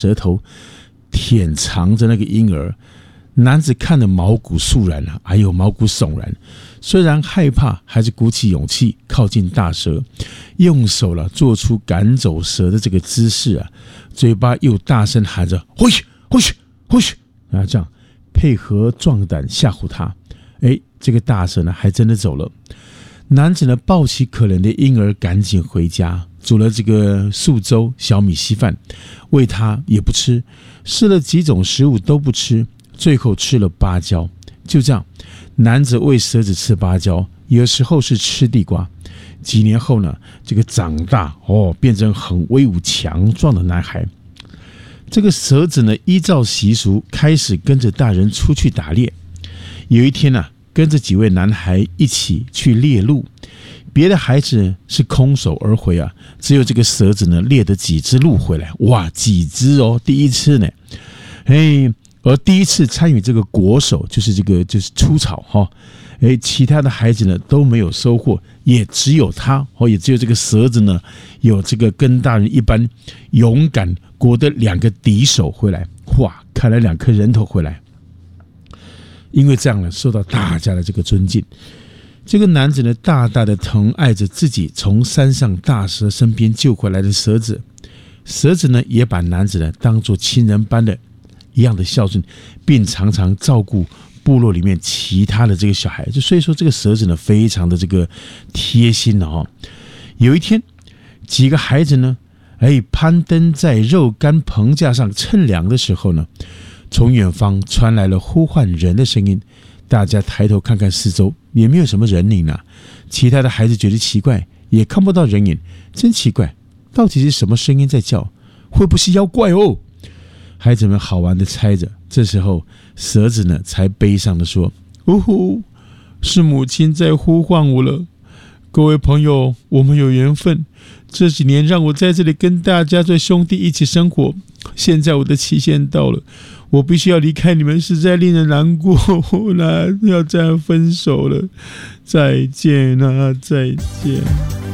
舌头舔尝着那个婴儿。男子看得毛骨肃然啊，哎呦，毛骨悚然。虽然害怕，还是鼓起勇气靠近大蛇，用手做出赶走蛇的这个姿势啊，嘴巴又大声喊着“回去，回去，回去”啊，这样配合壮胆吓唬他。这个大蛇呢，还真的走了。男子呢，抱起可怜的婴儿，赶紧回家，煮了这个素粥、小米稀饭，喂他也不吃，试了几种食物都不吃。最后吃了芭蕉。就这样，男子喂蛇子吃芭蕉，有时候是吃地瓜。几年后呢，这个长大变成很威武强壮的男孩。这个蛇子呢，依照习俗开始跟着大人出去打猎。有一天呢，跟着几位男孩一起去猎鹿，别的孩子是空手而回啊，只有这个蛇子呢猎得几只鹿回来。哇，几只哦，第一次呢。而第一次参与这个国手，就是出草其他的孩子呢都没有收获，也只有他也只有这个蛇子呢有这个跟大人一般勇敢国的2个敌手回来。哇，看来2颗人头回来。因为这样呢，受到大家的这个尊敬。这个男子呢，大大的疼爱着自己从山上大蛇身边救回来的蛇子。蛇子呢，也把男子呢当作亲人般的一样的孝顺，并常常照顾部落里面其他的这个小孩。所以说，这个蛇子呢，非常的这个贴心了有一天，几个孩子呢，攀登在肉干棚架上乘凉的时候呢，从远方传来了呼唤人的声音。大家抬头看看四周，也没有什么人影啊。其他的孩子觉得奇怪，也看不到人影，真奇怪，到底是什么声音在叫？会不会是妖怪哦？孩子们好玩的猜着。这时候，蛇子呢才悲伤的说：“呜呼，是母亲在呼唤我了。各位朋友，我们有缘分，这几年让我在这里跟大家做兄弟一起生活，现在我的期限到了，我必须要离开你们，实在令人难过啦，要这样分手了，再见啊，再见。”